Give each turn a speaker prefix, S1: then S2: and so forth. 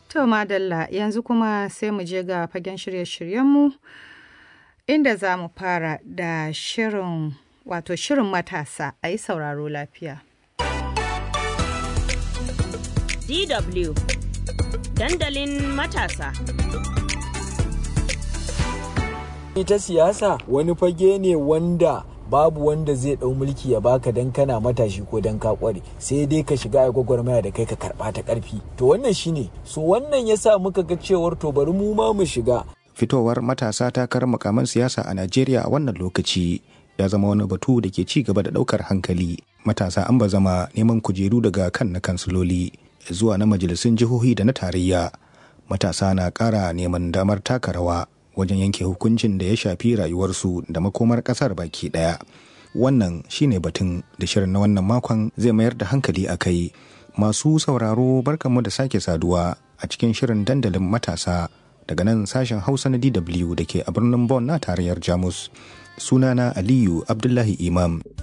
S1: To madalla yanzu kuma sai mu je ga fagen shirye-shiryenmu inda za mu fara da shirin matasa a yi sauraro lafiya.
S2: DW dandalin matasa.
S3: Ita siyasa wani fage ne wanda babu wanda zai ɗau mulki ya baka dan kana matashi ko dan ka kware, sai dai ka shiga ai gwagwarmaya da kai ka karɓa ta ƙarfi. To wannan shine, so wannan yasa muka ga cewar to bari mu ma mu shiga.
S4: Fitowar matasa takarar mukaman siyasa a Najeriya a wannan lokaci ya zama wani batu da ke ci gaba da ɗaukar hankali. Matasa an ba zama neman kujeru daga kan na kansiloli zuwa na majalisun jihohi da na tarayya. Matasa na ƙara neman damar taka rawa wajen yanke hukuncin da ya shafi rayuwarsu da makomar ƙasar baki ɗaya. Wannan shine batun da shirin na wannan makon zai mayar da hankali a kai. Masu sauraro barkanmu da sake saduwa a cikin shirin dandalin matasa daga nan sashen Hausa na DW da ke a birnin Bonn na tarayyar Jamus. Sunana Aliyu Abdullahi Imam.